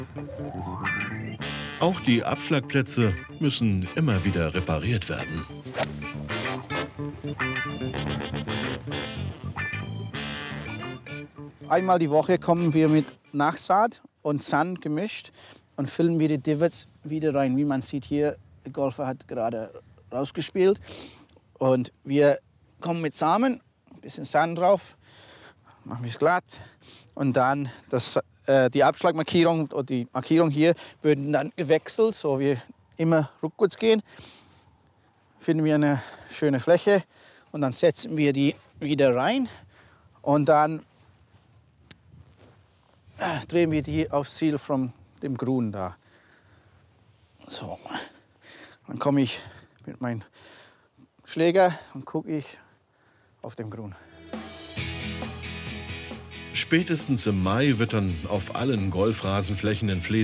Auch die Abschlagplätze müssen immer wieder repariert werden. Einmal die Woche kommen wir mit Nachsaat und Sand gemischt und füllen wir die Divots wieder rein. Wie man sieht hier, der Golfer hat gerade rausgespielt. Und wir kommen mit Samen, ein bisschen Sand drauf, machen wir es glatt. Und dann die Abschlagmarkierung oder die Markierung hier würden dann gewechselt, so wie immer rückwärts gehen. Finden wir eine schöne Fläche und dann setzen wir die wieder rein und dann drehen wir die aufs Ziel von dem Grün da. So, dann komme ich mit meinem Schläger und gucke ich auf dem Grün. Spätestens im Mai wird dann auf allen Golfrasenflächen in